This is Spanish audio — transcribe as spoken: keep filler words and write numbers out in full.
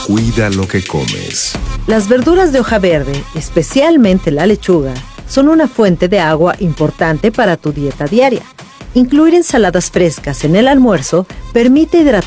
Cuida lo que comes. Las verduras de hoja verde, especialmente la lechuga, son una fuente de agua importante para tu dieta diaria. Incluir ensaladas frescas en el almuerzo permite hidratar